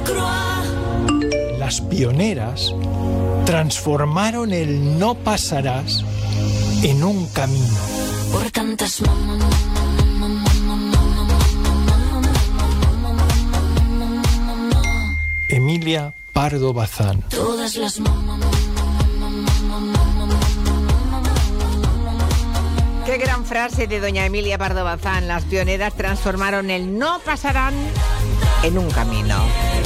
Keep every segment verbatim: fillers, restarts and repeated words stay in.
Las pioneras transformaron el no pasarás en un camino. Por tantas Emilia Pardo Bazán. Todas las Qué gran frase de doña Emilia Pardo Bazán. Las pioneras transformaron el no pasarán en un camino.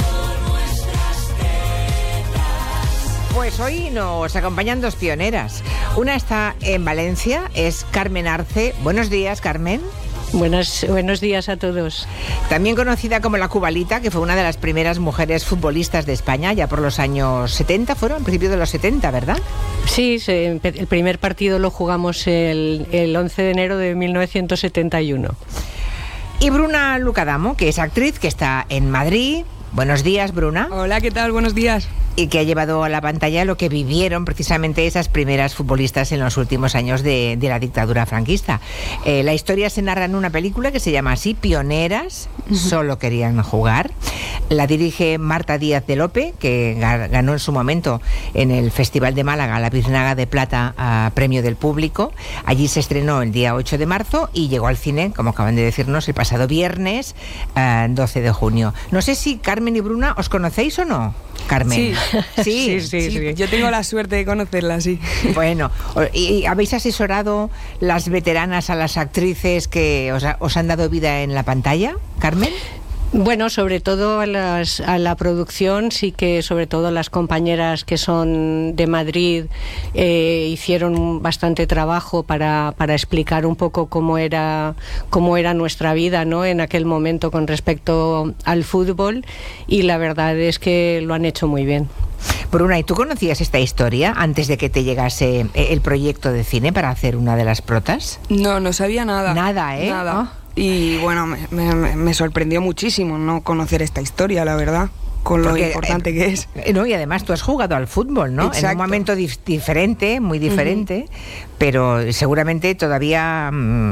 Pues hoy nos acompañan dos pioneras. Una está en Valencia, es Carmen Arce. Buenos días, Carmen. Buenos, buenos días a todos. También conocida como la Cubalita, que fue una de las primeras mujeres futbolistas de España, ya por los años setenta, fueron al principio de los setenta, ¿verdad? Sí, se, el primer partido lo jugamos el, el once de enero de mil novecientos setenta y uno. Y Bruna Lucadamo, que es actriz, que está en Madrid. Buenos días, Bruna. Hola, ¿qué tal? Buenos días. Y que ha llevado a la pantalla lo que vivieron precisamente esas primeras futbolistas en los últimos años de, de la dictadura franquista. Eh, la historia se narra en una película que se llama así, Pioneras, uh-huh. Solo querían jugar. La dirige Marta Díaz de Lope, que ganó en su momento en el Festival de Málaga la Biznaga de Plata a Premio del Público. Allí se estrenó el día ocho de marzo y llegó al cine, como acaban de decirnos, el pasado viernes uh, doce de junio. No sé si Carmen y Bruna os conocéis o no. Carmen. Sí. Sí, sí, sí, sí, sí. Yo tengo la suerte de conocerla, sí. Bueno, ¿y habéis asesorado las veteranas a las actrices que os, ha, os han dado vida en la pantalla, Carmen? Bueno, sobre todo a, las, a la producción, sí que sobre todo las compañeras que son de Madrid eh, hicieron bastante trabajo para, para explicar un poco cómo era, cómo era nuestra vida, ¿no?, en aquel momento con respecto al fútbol, y la verdad es que lo han hecho muy bien. Bruna, ¿y tú conocías esta historia antes de que te llegase el proyecto de cine para hacer una de las protas? No, no sabía nada. Nada, ¿eh? Nada. Oh. Y bueno, me, me, me sorprendió muchísimo no conocer esta historia, la verdad, con Porque, lo importante eh, que es. No, y además tú has jugado al fútbol, ¿no? Exacto. En un momento dif- diferente, muy diferente, uh-huh. pero seguramente todavía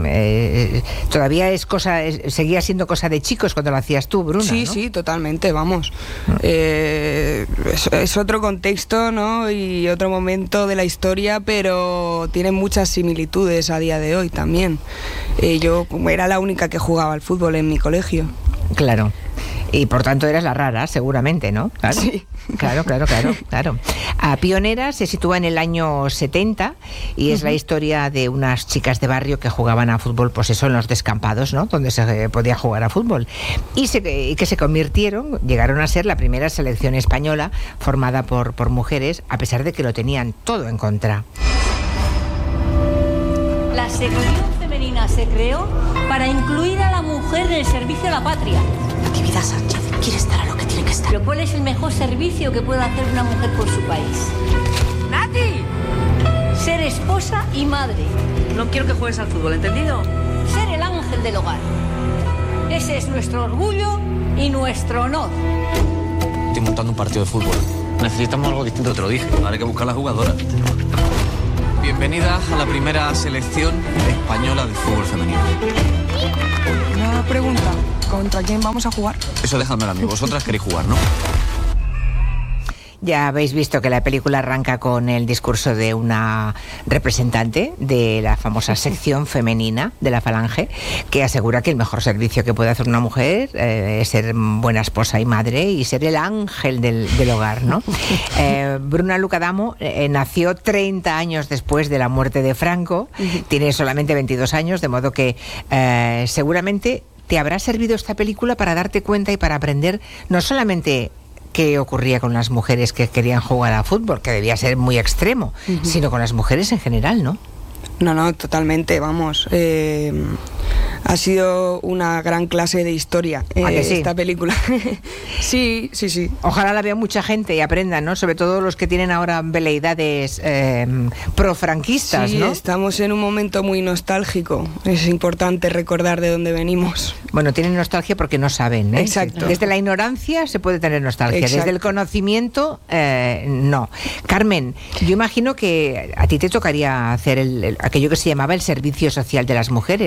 eh, todavía es cosa, es, seguía siendo cosa de chicos cuando lo hacías tú, Bruna, Sí, ¿no? sí, totalmente, vamos. Uh-huh. Eh, es, es otro contexto, ¿no?, y otro momento de la historia, pero tiene muchas similitudes a día de hoy también. Eh, yo era la única que jugaba al fútbol en mi colegio. Claro. Y por tanto eras la rara, seguramente, ¿no? Claro. Sí. Claro, claro, claro, claro. A Pioneras se sitúa en el año setenta y es uh-huh. la historia de unas chicas de barrio que jugaban a fútbol, pues eso, en los descampados, ¿no?, donde se podía jugar a fútbol. Y, se, y que se convirtieron, llegaron a ser la primera selección española formada por, por mujeres, a pesar de que lo tenían todo en contra. La sección femenina se creó para incluir a la mujer en el servicio a la patria. Natividad Sánchez quiere estar a lo que tiene que estar. Pero ¿cuál es el mejor servicio que puede hacer una mujer por su país? ¡Nati! Ser esposa y madre. No quiero que juegues al fútbol, ¿entendido? Ser el ángel del hogar. Ese es nuestro orgullo y nuestro honor. Estoy montando un partido de fútbol. Necesitamos algo distinto, te lo dije. Ahora hay que buscar a la jugadora. Bienvenida a la primera selección española de fútbol femenino. Una pregunta, ¿contra quién vamos a jugar? Eso dejadmelo a mí, vosotras queréis jugar, ¿no? Ya habéis visto que la película arranca con el discurso de una representante de la famosa sección femenina de la Falange, que asegura que el mejor servicio que puede hacer una mujer eh, es ser buena esposa y madre y ser el ángel del, del hogar, ¿no? Eh, Bruna Lucadamo eh, nació treinta años después de la muerte de Franco, uh-huh. tiene solamente veintidós años, de modo que eh, seguramente te habrá servido esta película para darte cuenta y para aprender no solamente qué ocurría con las mujeres que querían jugar a fútbol, que debía ser muy extremo, uh-huh. sino con las mujeres en general, ¿no? No, no, totalmente, vamos. Eh, ha sido una gran clase de historia eh, ¿A que sí? esta película. Sí, sí, sí. Ojalá la vea mucha gente y aprendan, ¿no? Sobre todo los que tienen ahora veleidades eh, profranquistas, sí, ¿no? Estamos en un momento muy nostálgico. Es importante recordar de dónde venimos. Bueno, tienen nostalgia porque no saben, ¿eh? Exacto. Desde la ignorancia se puede tener nostalgia. Exacto. Desde el conocimiento, eh, no. Carmen, yo imagino que a ti te tocaría hacer el, el, aquello que se llamaba el servicio social de las mujeres, ¿no?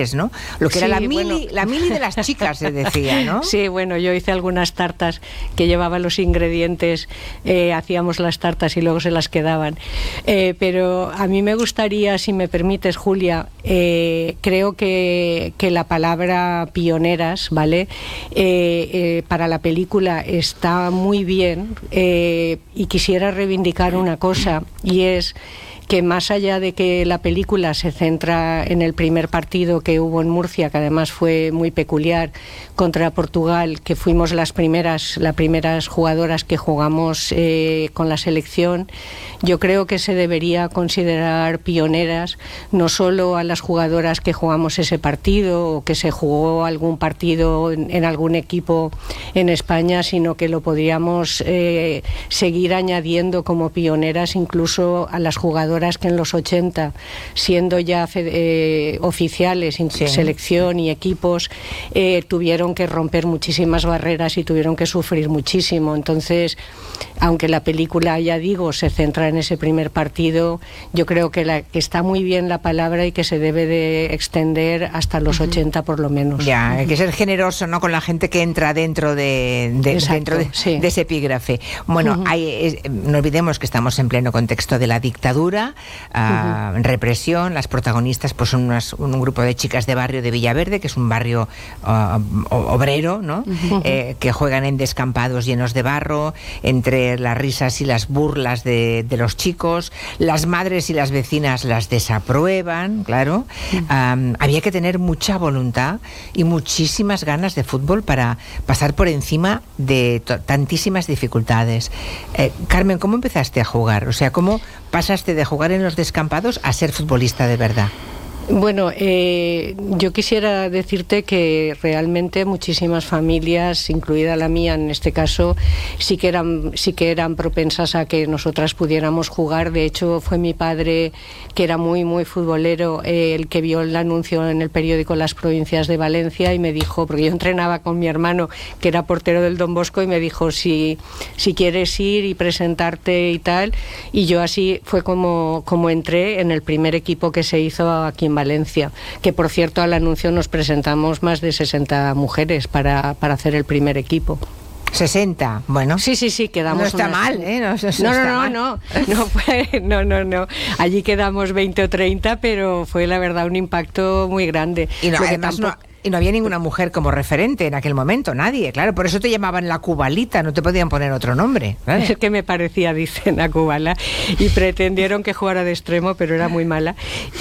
Lo que Sí, era la mili, bueno. la mili de las chicas, se decía, ¿no? Sí, bueno, yo hice algunas tartas que llevaban los ingredientes, eh, hacíamos las tartas y luego se las quedaban. Eh, pero a mí me gustaría, si me permites, Julia, eh, creo que, que la palabra pioneras, ¿vale? Eh, eh, para la película está muy bien, eh, y quisiera reivindicar una cosa, y es que más allá de que la película se centra en el primer partido que hubo en Murcia, que además fue muy peculiar, contra Portugal, que fuimos las primeras, las primeras jugadoras que jugamos eh, con la selección, yo creo que se debería considerar pioneras no solo a las jugadoras que jugamos ese partido o que se jugó algún partido en, en algún equipo en España, sino que lo podríamos eh, seguir añadiendo como pioneras incluso a las jugadoras que en los ochenta, siendo ya eh, oficiales, sí, selección y equipos, eh, tuvieron que romper muchísimas barreras y tuvieron que sufrir muchísimo. Entonces, aunque la película, ya digo, se centra en ese primer partido, yo creo que, la, que está muy bien la palabra y que se debe de extender hasta los uh-huh. ochenta por lo menos. Ya, uh-huh. hay que ser generoso, ¿no?, con la gente que entra dentro de, de, Exacto, dentro de, sí. de ese epígrafe. Bueno, uh-huh. hay, es, no olvidemos que estamos en pleno contexto de la dictadura, uh, uh-huh. represión. Las protagonistas pues son unas, un grupo de chicas de barrio de Villaverde, que es un barrio uh, obrero, ¿no? Uh-huh. eh, que juegan en descampados llenos de barro, entre las risas y las burlas de, de los chicos. Las madres y las vecinas las desaprueban, claro. Uh-huh. Um, había que tener mucha voluntad y muchísimas ganas de fútbol para pasar por encima de to- tantísimas dificultades. Eh, Carmen, ¿cómo empezaste a jugar? O sea, ¿cómo pasaste de jugar en los descampados a ser futbolista de verdad? Bueno, eh, yo quisiera decirte que realmente muchísimas familias, incluida la mía en este caso, sí que eran, sí que eran propensas a que nosotras pudiéramos jugar. De hecho, fue mi padre, que era muy, muy futbolero, eh, el que vio el anuncio en el periódico Las Provincias de Valencia y me dijo, porque yo entrenaba con mi hermano, que era portero del Don Bosco, y me dijo, si, si quieres ir y presentarte y tal. Y yo así fue como, como entré en el primer equipo que se hizo aquí en Valencia, que por cierto al anuncio nos presentamos más de sesenta mujeres para, para hacer el primer equipo. sesenta, bueno. Sí, sí, sí, quedamos. No está unas... mal, ¿eh? No, no, no, está no, mal. no, no, fue, no, no, no. Allí quedamos veinte o treinta, pero fue la verdad un impacto muy grande. Y no, Lo que además tampoco... no... Y no había ninguna mujer como referente en aquel momento, nadie, claro, por eso te llamaban la Cubalita, no te podían poner otro nombre. ¿Vale? Es que me parecía, dicen, a Cubala, y pretendieron que jugara de extremo, pero era muy mala,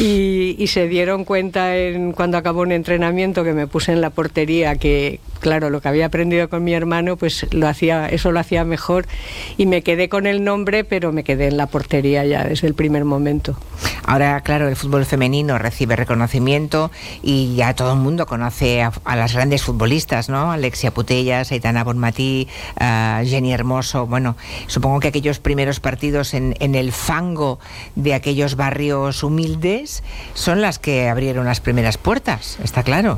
y, y se dieron cuenta en, cuando acabó un entrenamiento que me puse en la portería, que claro, lo que había aprendido con mi hermano, pues lo hacía, eso lo hacía mejor, y me quedé con el nombre, pero me quedé en la portería ya desde el primer momento. Ahora, claro, el fútbol femenino recibe reconocimiento y ya todo el mundo conoce A, a las grandes futbolistas, ¿no? Alexia Putellas, Aitana Bonmatí, uh, Jenny Hermoso. Bueno, supongo que aquellos primeros partidos en, en el fango de aquellos barrios humildes son las que abrieron las primeras puertas, está claro.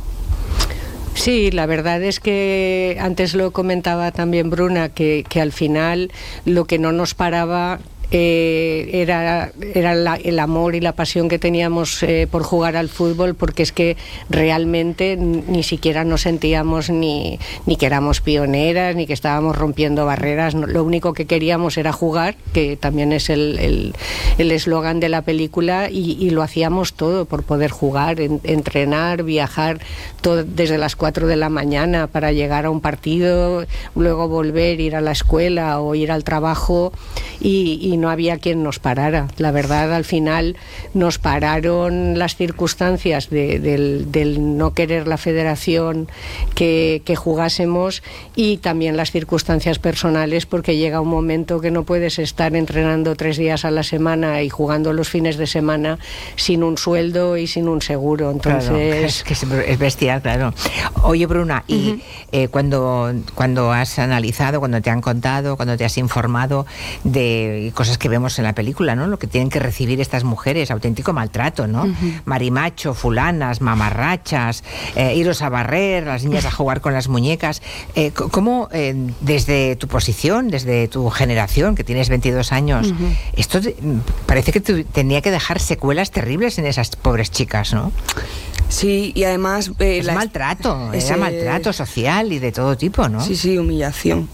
Sí, la verdad es que antes lo comentaba también Bruna, que, que al final lo que no nos paraba Eh, era, era la, el amor y la pasión que teníamos eh, por jugar al fútbol, porque es que realmente ni siquiera nos sentíamos ni, ni que éramos pioneras, ni que estábamos rompiendo barreras. No, lo único que queríamos era jugar, que también es el eslogan de la película, y, y lo hacíamos todo por poder jugar, en, entrenar, viajar todo, desde las cuatro de la mañana para llegar a un partido, luego volver, ir a la escuela o ir al trabajo, y, y no había quien nos parara. La verdad, al final nos pararon las circunstancias de, del, del no querer la federación que, que jugásemos, y también las circunstancias personales, porque llega un momento que no puedes estar entrenando tres días a la semana y jugando los fines de semana sin un sueldo y sin un seguro. Entonces, claro, es que es bestial, claro. Oye, Bruna, y uh-huh. eh, cuando, cuando has analizado, cuando te han contado, cuando te has informado de cosas que vemos en la película, ¿no? Lo que tienen que recibir estas mujeres, auténtico maltrato, ¿no? Uh-huh. Marimacho, fulanas, mamarrachas, eh, iros a barrer, las niñas a jugar con las muñecas. Eh, ¿Cómo, eh, desde tu posición, desde tu generación, que tienes veintidós años, uh-huh. esto te, parece que te, tenía que dejar secuelas terribles en esas pobres chicas, ¿no? Sí, y además... Eh, es la, maltrato, ese, era maltrato social y de todo tipo, ¿no? Sí, sí, humillación.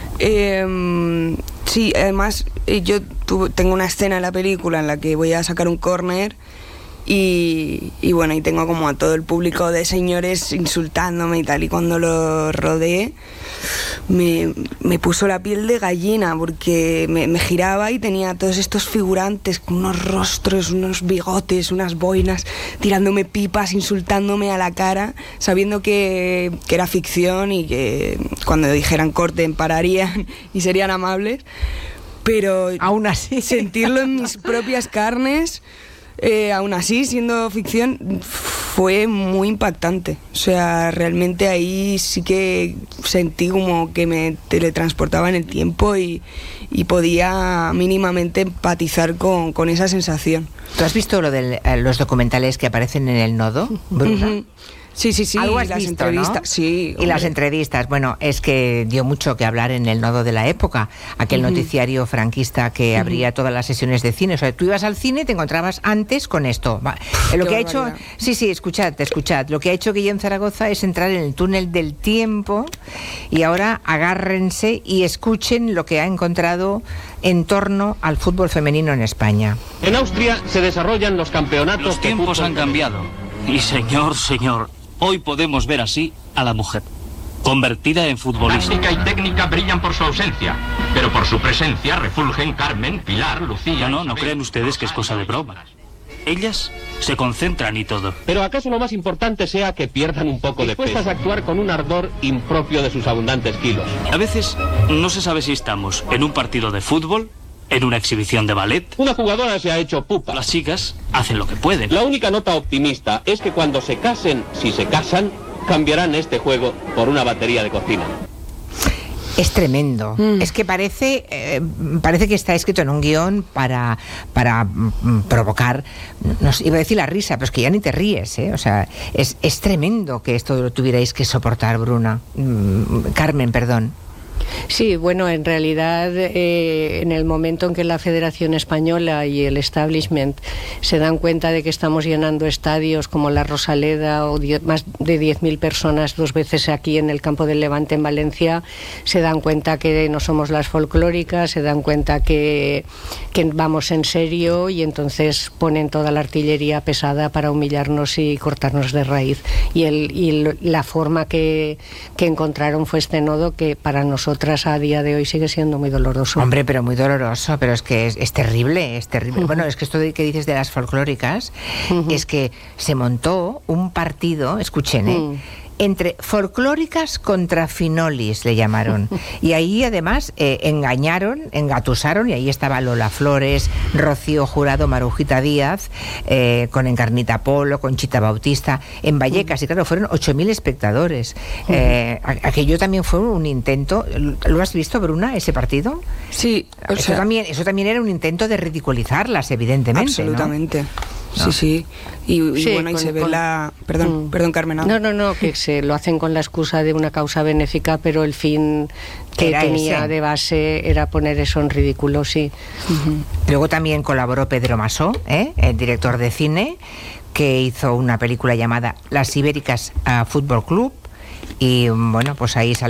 Eh, sí, además eh, yo tuve, tengo una escena en la película en la que voy a sacar un córner y, y bueno, y tengo como a todo el público de señores insultándome y tal, y cuando lo rodeé me, me puso la piel de gallina porque me, me giraba y tenía todos estos figurantes con unos rostros, unos bigotes, unas boinas, tirándome pipas, insultándome a la cara, sabiendo que, que era ficción y que cuando dijeran corten pararían y serían amables, pero aún así sentirlo en mis propias carnes, eh, aún así siendo ficción, fue muy impactante. O sea, realmente ahí sí que sentí como que me teletransportaba en el tiempo y, y podía mínimamente empatizar con, con esa sensación. ¿Tú has visto lo de eh, los documentales que aparecen en El Nodo, Bruna? Uh-huh. Sí, sí, sí. Algo has y las visto, entrevistas, ¿no? sí. Y las entrevistas, bueno, es que dio mucho que hablar en El Nodo de la Época, aquel uh-huh. noticiario franquista que uh-huh. abría todas las sesiones de cine. O sea, tú ibas al cine y te encontrabas antes con esto. Va. Lo que ha hecho, sí, sí, escuchad, escuchad. Lo que ha hecho Guillem Zaragoza es entrar en el túnel del tiempo y ahora agárrense y escuchen lo que ha encontrado en torno al fútbol femenino en España. En Austria se desarrollan los campeonatos. Los tiempos han cambiado. Y señor, señor, hoy podemos ver así a la mujer, convertida en futbolista. Táctica y técnica brillan por su ausencia, pero por su presencia refulgen Carmen, Pilar, Lucía... No, no, no crean ustedes que es cosa de broma. Ellas se concentran y todo. Pero ¿acaso lo más importante sea que pierdan un poco de peso? Dispuestas a actuar con un ardor impropio de sus abundantes kilos. A veces no se sabe si estamos en un partido de fútbol, en una exhibición de ballet. Una jugadora se ha hecho pupa. Las chicas hacen lo que pueden. La única nota optimista es que cuando se casen, si se casan, cambiarán este juego por una batería de cocina. Es tremendo. Mm. Es que parece eh, parece que está escrito en un guión para, para mm, provocar, no sé, iba a decir la risa, pero es que ya ni te ríes, ¿eh? O sea, es, es tremendo que esto lo tuvierais que soportar, Bruna. Mm, Carmen, perdón. Sí, bueno, en realidad eh, en el momento en que la Federación Española y el establishment se dan cuenta de que estamos llenando estadios como la Rosaleda o die- más de diez mil personas dos veces aquí en el Campo del Levante en Valencia, se dan cuenta que no somos las folclóricas, se dan cuenta que, que vamos en serio y entonces ponen toda la artillería pesada para humillarnos y cortarnos de raíz. Y, el, y la forma que, que encontraron fue este nodo que para nosotros a día de hoy sigue siendo muy doloroso. Hombre, pero muy doloroso, pero es que es, es terrible, es terrible. Uh-huh. Bueno, es que esto de que dices de las folclóricas, uh-huh. es que se montó un partido, escuchen, ¿eh? Uh-huh. entre folclóricas contra finolis, le llamaron. Y ahí además eh, engañaron, engatusaron, y ahí estaba Lola Flores, Rocío Jurado, Marujita Díaz, eh, con Encarnita Polo, Conchita Bautista, en Vallecas, y claro, fueron ocho mil espectadores. Eh, aquello también fue un intento. ¿Lo has visto, Bruna, ese partido? Sí. O eso, sea, también, eso también era un intento de ridiculizarlas, evidentemente. Absolutamente. ¿No? Sí, sí. Y, y sí, bueno, y con, se ve con, la... Perdón, mm. perdón, Carmen. No, no, no, que se lo hacen con la excusa de una causa benéfica, pero el fin que era tenía ese. de base era poner eso en ridículo, sí. Uh-huh. Luego también colaboró Pedro Masó, ¿eh? el director de cine, que hizo una película llamada Las Ibéricas uh, Fútbol Club, y bueno, pues ahí salió